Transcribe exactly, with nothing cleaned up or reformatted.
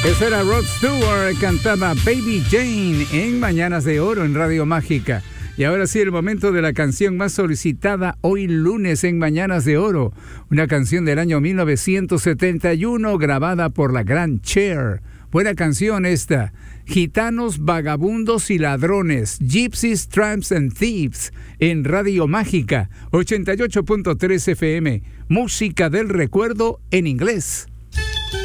Ese era Rod Stewart, cantaba Baby Jane en Mañanas de Oro en Radio Mágica. Y ahora sí, el momento de la canción más solicitada hoy lunes en Mañanas de Oro. Una canción del año mil novecientos setenta y uno grabada por la gran Cher. Buena canción esta. Gitanos, vagabundos y ladrones. Gypsies, Tramps and Thieves. En Radio Mágica. ochenta y ocho punto tres F M. Música del recuerdo en inglés.